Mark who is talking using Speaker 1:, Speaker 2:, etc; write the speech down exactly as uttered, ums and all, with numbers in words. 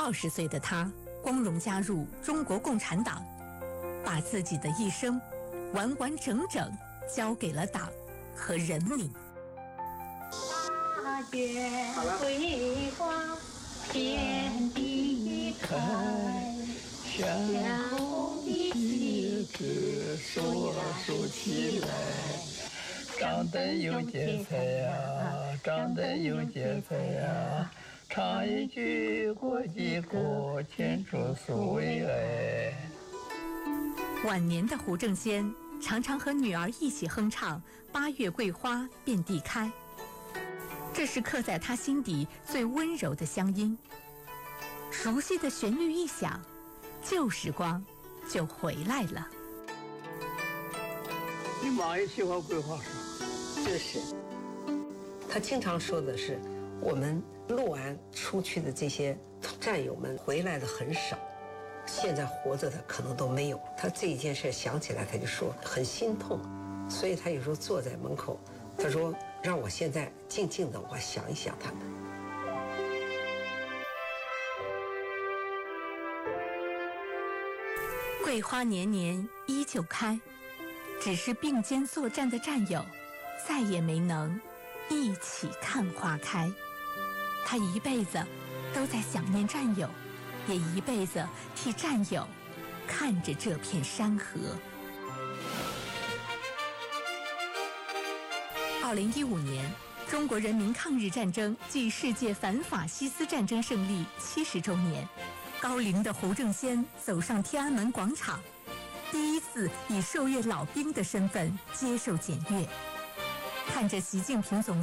Speaker 1: 二十岁的他光荣加入中国共产党，把自己的一生完完整整交给了党和人民。
Speaker 2: 大雁归花遍地开，相逢的喜字说说起来，
Speaker 3: 长得有节彩呀，长得有节彩呀，唱一句国际歌，牵出所谓爱。
Speaker 1: 晚年的胡正先常常和女儿一起哼唱《八月桂花遍地开》，这是刻在他心底最温柔的乡音。熟悉的旋律一响，旧时光就回来了。
Speaker 3: 你妈也喜欢桂花树，
Speaker 4: 就是，他经常说的是，我们陆安出去的这些战友们回来的很少，现在活着的可能都没有。他这一件事想起来，他就说很心痛，所以他有时候坐在门口，他说让我现在静静的，我想一想他们。
Speaker 1: 桂花年年依旧开，只是并肩作战的战友再也没能一起看花开。他一辈子都在想念战友，也一辈子替战友看着这片山河。二零一五年，中国人民抗日战争暨世界反法西斯战争胜利七十周年，高龄的胡正先走上天安门广场，第一次以受阅老兵的身份接受检阅，看着习近平总书记